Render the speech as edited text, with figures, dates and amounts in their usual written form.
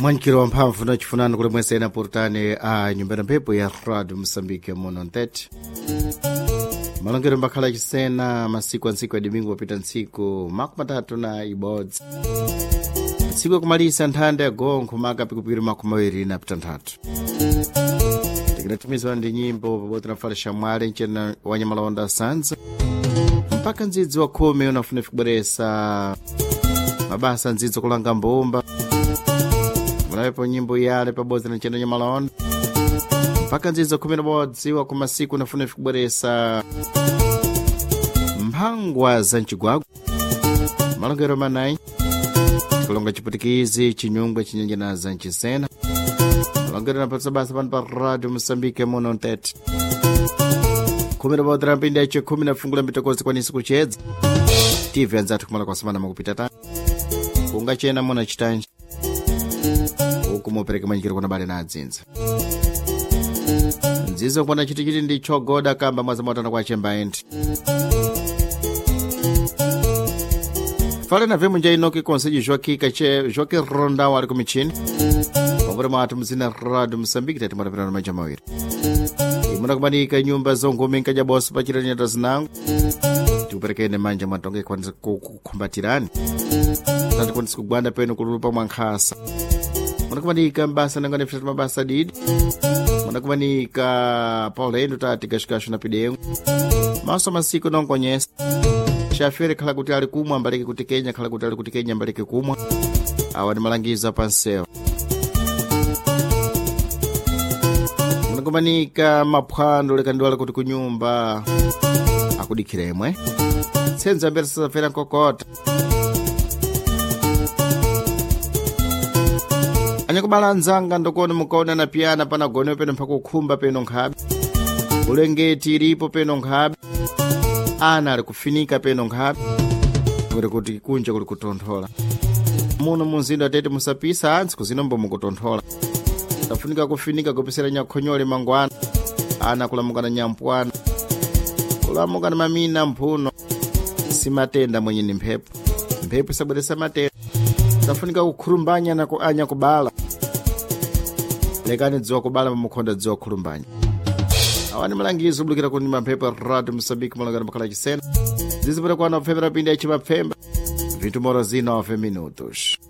mwankiro wa mphamvu na chifunano kule mwese ena portane a nyumbani mphepo ya Radio Msambike mono ntete malongero mbakhala chisena masiku ansiku ya domingo wapita ntsiku makumi 3 na ibodzi ntsiku yakumalisa nthanda ya gonkho makapi kupiri makumi 2 na pita 3 tikinatumizwa ndi nyimbo pabodzi na fala shamwale nchena wanyamalonda sanza mpaka ndzidzi wa khumi unafuna fikubweresa mabasa ndzidzi kulanga mbomba munawepo nyimbo yale pabodzi na nchena nyamalonda mpaka ndzidzi wa khumi na bodzi wa kumasiku unafuna fikubweresa mphangwa za nchigwagu malongero manayi kulonga chiputikizi chinyungwe chinyenjena za nchisena malongero napatsa basa pano pa Radio Msambike mono ntete khumi na bodzi rampindi yace khumi na fungula mitokozi kwanisi kuchedza TV anzathu kumala kwa semana makupita ta kunga chena mona chitanji uku mupereke manyikiro kuna bale na adzinza nzizo kuna chiti ndi chogoda kamba mwaza motana kwa chemba endi fale na vemu nja inoki konseji joki ronda wali kumichini wapure mwatu mzina Radio Msambike tati mwatapina na maja mawiri imuna kumanika nyumba zongo minka ja bosi pachira nyata zinangu tuperekene manja mwatonge kwa nisa kukumbatirani tati kwa nisa kugwanda penu kululupa mwankhasa muna kumanika mbasa nangane fitatu mabasa didi muna kumanika paulendo tati kashikashu na pidengu maso masiku nonkonyesa shafiri khala kuti ali kumwa mbaleke kuti Kenya khala kuti ali kuti Kenya mbaleke kumwa awa ni malangiza panseo munakumanika maphwando lekandiwala kuti kunyumba akudikiremwe tsenza mbere sasafera nkokota anyakubala nzanga ndokone mukaona na piyana pana gonewo peno mpaka ukhumba peno nkhabi ulengeti ilipo peno nkhabi ana ali kufinika peno nkhabi kuti kunja kuli kutonthola muno munzinda tete musapisa ansi kuzinombo mukutonthola tafunika kufinika kupisira nyakhonyole mangwana ana kulamukana nyampwana kulamukana mamina mphuno simatenda mwenye ni mphepo isabweresa matenda tafunika kukhurumbanya na kuanya kubala lekani dziwa kubala mamukhonda dziwa kukhurumbanya awani malangizo bulukira kuti mamphepo Radio Msambike malangana makhala chisena zizipita kwa na pfemba pindi ya chimapfemba 20 minutos